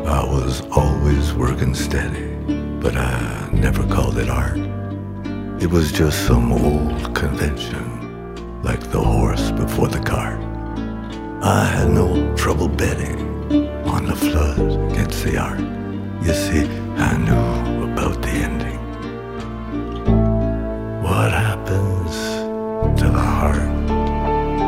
I was always working steady, but I never called it art. It was just some old convention, like the horse before the cart. I had no trouble betting on the flood against the art. You see, I knew about the